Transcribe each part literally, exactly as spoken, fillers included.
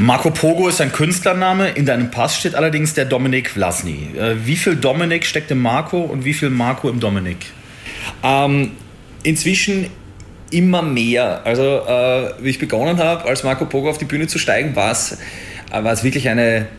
Marco Pogo ist ein Künstlername, in deinem Pass steht allerdings der Dominik Vlasny. Wie viel Dominik steckt im Marco und wie viel Marco im Dominik? Ähm, inzwischen immer mehr. Also äh, wie ich begonnen habe, als Marco Pogo auf die Bühne zu steigen, war es äh, wirklich eine äh,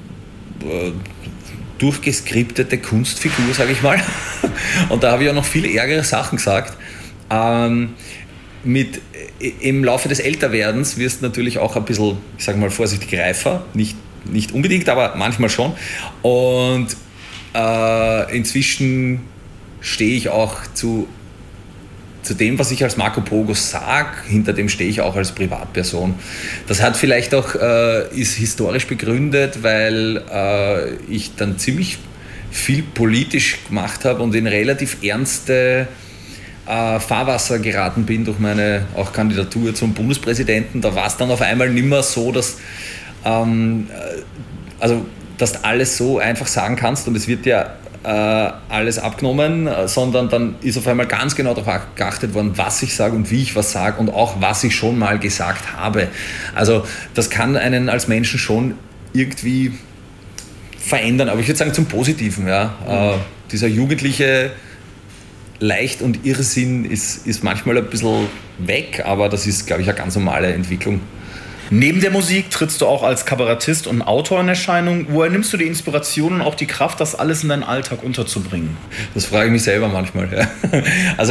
durchgeskriptete Kunstfigur, sage ich mal. Und da habe ich auch noch viele ärgere Sachen gesagt. Ähm, mit, im Laufe des Älterwerdens wirst du natürlich auch ein bisschen, ich sage mal vorsichtig, reifer. Nicht, nicht unbedingt, aber manchmal schon. Und äh, inzwischen stehe ich auch zu, zu dem, was ich als Marco Pogo sage, hinter dem stehe ich auch als Privatperson. Das hat vielleicht auch, äh, ist historisch begründet, weil äh, ich dann ziemlich viel politisch gemacht habe und in relativ ernste äh, Fahrwasser geraten bin durch meine auch Kandidatur zum Bundespräsidenten. Da war es dann auf einmal nicht mehr so, dass, ähm, also, dass du alles so einfach sagen kannst und es wird ja äh, alles abgenommen, sondern dann ist auf einmal ganz genau darauf geachtet worden, was ich sage und wie ich was sage und auch was ich schon mal gesagt habe. Also das kann einen als Menschen schon irgendwie verändern, aber ich würde sagen zum Positiven. Ja. Mhm. Äh, dieser jugendliche Leicht- und Irrsinn ist, ist manchmal ein bisschen weg, aber das ist, glaube ich, eine ganz normale Entwicklung. Neben der Musik trittst du auch als Kabarettist und Autor in Erscheinung. Woher nimmst du die Inspiration und auch die Kraft, das alles in deinen Alltag unterzubringen? Das frage ich mich selber manchmal. Ja. Also